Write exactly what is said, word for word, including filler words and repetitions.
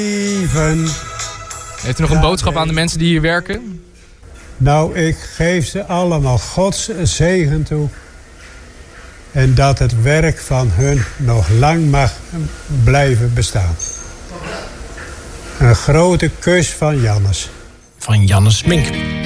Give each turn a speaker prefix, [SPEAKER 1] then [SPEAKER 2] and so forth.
[SPEAKER 1] Even.
[SPEAKER 2] Heeft u nog een boodschap aan de mensen die hier werken?
[SPEAKER 1] Nou, ik geef ze allemaal Gods zegen toe. En dat het werk van hun nog lang mag blijven bestaan. Een grote kus van Jannes.
[SPEAKER 3] Van Jannes Mink.